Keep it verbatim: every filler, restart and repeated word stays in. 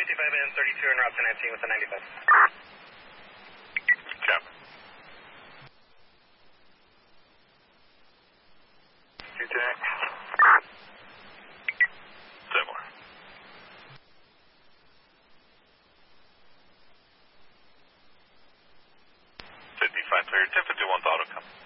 fifty-five and thirty-two en route to nineteen with the ninety-five. Cap. Two ten. Similar. fifty-five clear, ten fifty-one auto come.